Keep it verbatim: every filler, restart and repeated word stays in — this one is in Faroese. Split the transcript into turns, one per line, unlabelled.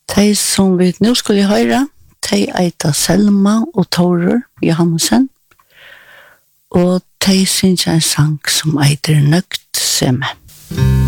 De som vi nå skulle høre, de eiter Selma og Torur Johansen, og de synes jeg en sang som eiter Nøgt Semme.